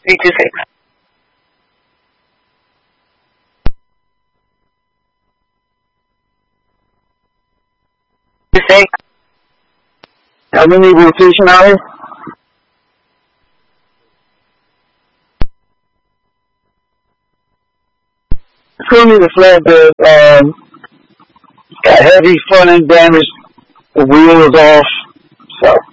326. How many rotation hours? Currently the flatbed got heavy front end damage, the wheel is off, so